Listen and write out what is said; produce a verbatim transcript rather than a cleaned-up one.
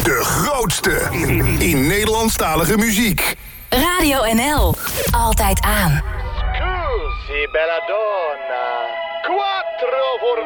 De grootste in Nederlandstalige muziek. Radio N L. Altijd aan. Scusi, bella donna. Quattro voor